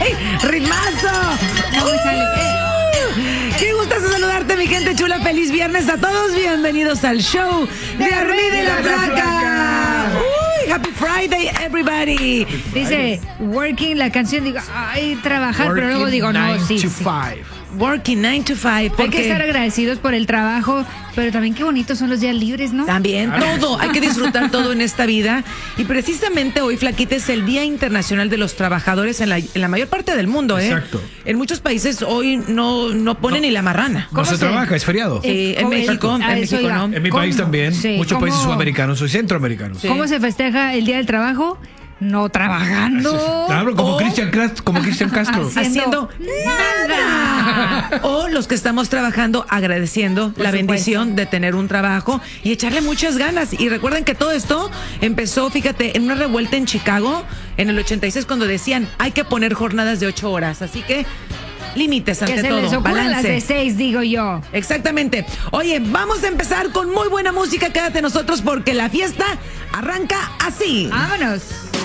¡Ritmazo! No me sale. ¡Qué gustazo saludarte, mi gente chula! ¡Feliz viernes a todos! Bienvenidos al show de Armida y la Flaca. ¡Uy! ¡Happy Friday, everybody! Dice, working, la canción, digo, ay, trabajar, pero luego digo, no, sí. Working 9 to 5. Hay que estar agradecidos por el trabajo, pero también qué bonitos son los días libres, ¿no? También, todo, hay que disfrutar todo en esta vida. Y precisamente hoy, Flaquita, es el Día Internacional de los Trabajadores en la mayor parte del mundo, ¿eh? Exacto. En muchos países hoy no ponen ni la marrana. No se trabaja, es feriado. En México, no. En mi país también, Sí. muchos países ¿Cómo? sudamericanos y centroamericanos. Sí. ¿Cómo se festeja el Día del Trabajo? No trabajando. Claro, como Cristian Castro. Haciendo nada. O los que estamos trabajando agradeciendo la bendición de tener un trabajo y echarle muchas ganas. Y recuerden que todo esto empezó, fíjate, en una revuelta en Chicago en el 86 cuando decían hay que poner jornadas de 8 horas. Así que límites Que ante se todo, les ocurra las balance. de 6, digo yo. Exactamente. Oye, vamos a empezar con muy buena música. Quédate nosotros porque la fiesta arranca así. Vámonos.